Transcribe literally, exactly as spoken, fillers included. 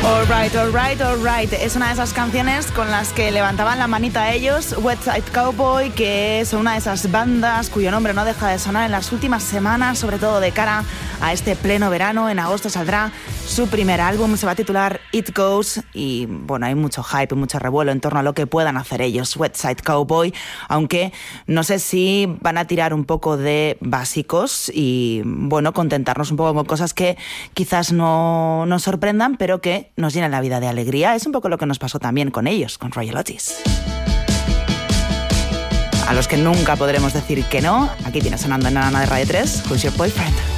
Alright, alright, alright. Es una de esas canciones con las que levantaban la manita a ellos. Wet Side Cowboy, que es una de esas bandas cuyo nombre no deja de sonar en las últimas semanas, sobre todo de cara a este pleno verano. En agosto saldrá su primer álbum, se va a titular It Goes, y bueno, hay mucho hype, mucho revuelo en torno a lo que puedan hacer ellos, Wet Side Cowboy, aunque no sé si van a tirar un poco de básicos y bueno, contentarnos un poco con cosas que quizás no nos sorprendan, pero que nos llenan la vida de alegría. Es un poco lo que nos pasó también con ellos, con Royal Otis. A los que nunca podremos decir que no, aquí tiene sonando en Nana de Radio tres, Who's Your Boyfriend.